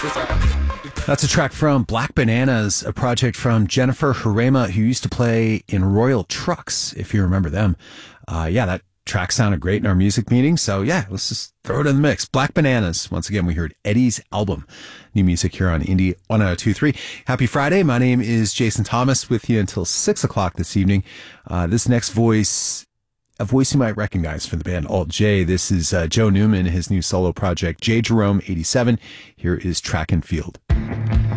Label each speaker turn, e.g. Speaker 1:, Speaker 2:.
Speaker 1: That's a track from Black Bananas, a project from Jennifer Harema, who used to play in Royal Trucks, if you remember them. That track sounded great in our music meeting, so yeah, let's just throw it in the mix. Black Bananas. Once again, we heard Eddie's album. New music here on Indie 102.3. Happy Friday. My name is Jason Thomas, with you until 6 o'clock this evening. This next voice, a voice you might recognize from the band Alt J. This is Joe Newman, his new solo project, J. Jerome 87. Here is Track and Field.